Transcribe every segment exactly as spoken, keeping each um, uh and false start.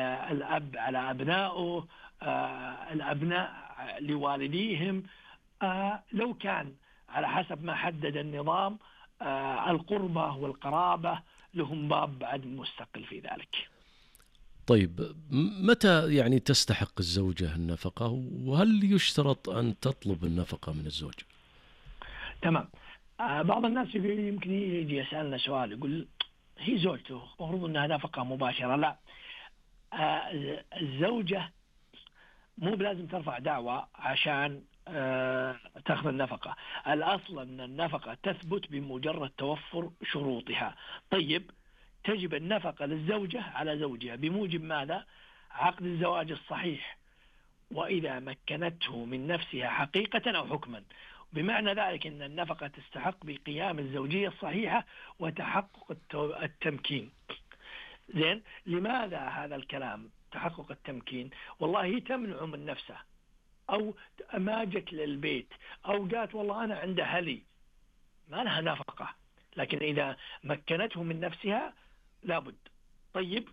آه، الأب على أبنائه، آه، الأبناء لوالديهم. آه، لو كان على حسب ما حدد النظام، آه، القربة والقرابة لهم باب بعد مستقل في ذلك. طيب، م- متى يعني تستحق الزوجة النفقة، وهل يشترط أن تطلب النفقة من الزوج؟ تمام. آه، بعض الناس يقول- يمكن يجي يسألنا سؤال، يقول هي زوجته المفروض أنها نفقة مباشرة. لا، آه، الزوجة مو بلازم ترفع دعوة عشان آه، تأخذ النفقة. الأصل أن النفقة تثبت بمجرد توفر شروطها. طيب، تجب النفقة للزوجة على زوجها بموجب ماذا؟ عقد الزواج الصحيح، وإذا مكنته من نفسها حقيقة أو حكما. بمعنى ذلك أن النفقة تستحق بقيام الزوجية الصحيحة وتحقق التو- التمكين. زين، لماذا هذا الكلام تحقق التمكين؟ والله هي تمنع من نفسها، أو ما جت للبيت، أو قالت والله أنا عند أهلي، ما لها نفقة. لكن إذا مكنته من نفسها لابد. طيب،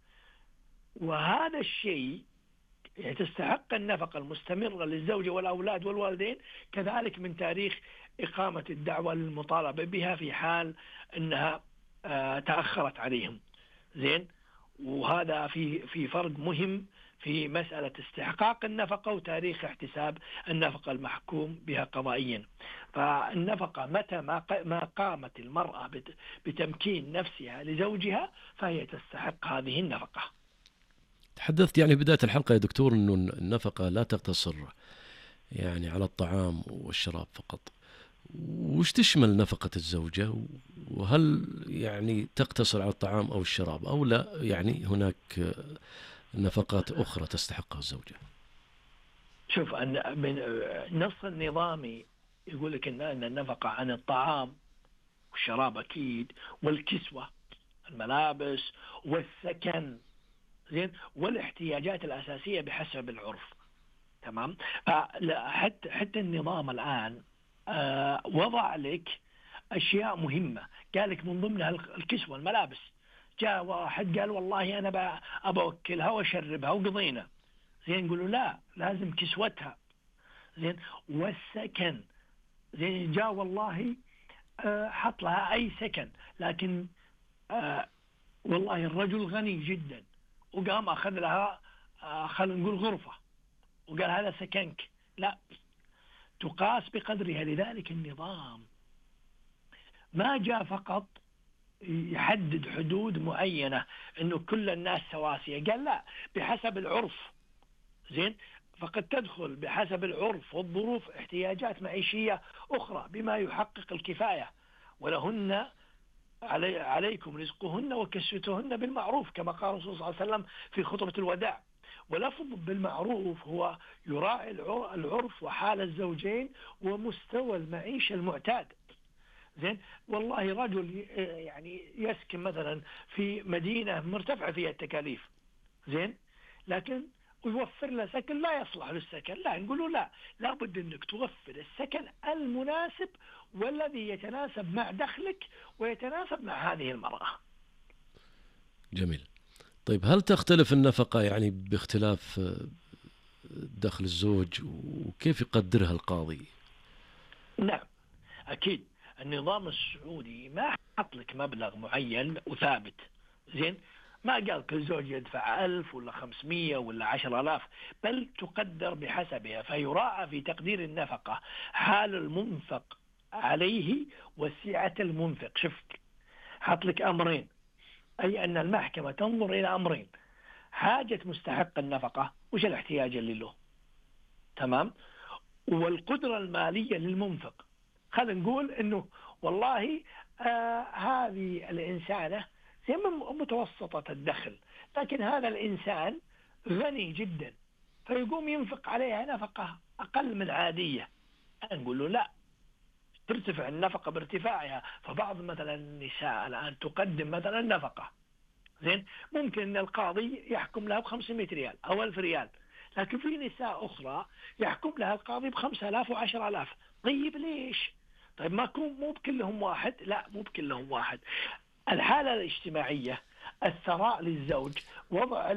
وهذا الشيء يعني تستحق النفقة المستمرة للزوجة والأولاد والوالدين كذلك من تاريخ إقامة الدعوة للمطالبة بها في حال أنها آه، تأخرت عليهم. زين، وهذا في في فرق مهم في مسألة استحقاق النفقة وتاريخ احتساب النفقة المحكوم بها قضائيا. فالنفقة متى ما ما قامت المرأة بتمكين نفسها لزوجها فهي تستحق هذه النفقة. تحدثت يعني بداية الحلقة يا دكتور أنه النفقة لا تقتصر يعني على الطعام والشراب فقط. وش تشمل نفقة الزوجة؟ وهل يعني تقتصر على الطعام أو الشراب، أو لا يعني هناك نفقات أخرى تستحقها الزوجة؟ شوف، أن من النص النظامي يقول لك إن أن النفقة عن الطعام والشراب أكيد، والكسوة، الملابس، والسكن، زين، والاحتياجات الأساسية بحسب العرف. تمام. حتى حتى النظام الآن آه وضع لك أشياء مهمة، قال لك من ضمنها الكسوة، الملابس. جاء واحد قال والله أنا أبوكلها وأشربها وقضينا. زين، نقولوا لا، لازم كسوتها. زين، والسكن. زين، جاء والله آه حط لها أي سكن، لكن آه والله الرجل غني جدا وقام أخذ لها آه خلينا نقول غرفة وقال هذا سكنك. لا، تقاس بقدرها. لذلك النظام ما جاء فقط يحدد حدود معينة انه كل الناس سواسية، قال لا، بحسب العرف. زين، فقد تدخل بحسب العرف والظروف احتياجات معيشية أخرى بما يحقق الكفاية. ولهن علي عليكم رزقهن وكسوتهن بالمعروف، كما قال الرسول صلى الله عليه وسلم في خطبة الوداع. ولفظ بالمعروف هو يراعي العرف وحال الزوجين ومستوى المعيشة المعتاد. زين، والله رجل يعني يسكن مثلا في مدينة مرتفعة فيها التكاليف، زين، لكن ويوفر له سكن لا يصلح للسكن. لا، نقول لا، لابد انك توفر السكن المناسب والذي يتناسب مع دخلك ويتناسب مع هذه المرأة. جميل. طيب، هل تختلف النفقة يعني باختلاف دخل الزوج، وكيف يقدرها القاضي؟ نعم، أكيد. النظام السعودي ما حط لك مبلغ معين وثابت. زين، ما قال كل زوج يدفع ألف ولا خمسمية ولا عشر ألاف، بل تقدر بحسبها. فيراعى في تقدير النفقة حال المنفق عليه وسعة المنفق. شفت، حط لك أمرين، أي أن المحكمة تنظر إلى أمرين: حاجة مستحق النفقة، وش الاحتياج اللي له، تمام، والقدرة المالية للمنفق. خلينا نقول انه والله آه هذه الانسانة زي متوسطة الدخل، لكن هذا الانسان غني جدا فيقوم ينفق عليها نفقة اقل من عادية. نقول له لا، ترتفع النفقة بارتفاعها. فبعض مثلا النساء الان تقدم مثلا نفقة، زين، ممكن ان القاضي يحكم لها ب خمسمائة ريال او ألف ريال، لكن في نساء أخرى يحكم لها القاضي بخمسة آلاف وعشر آلاف. طيب ليش؟ طيب ما كون مو بكلهم واحد؟ لا، مو بكلهم واحد. الحالة الاجتماعية، الثراء للزوج، وضع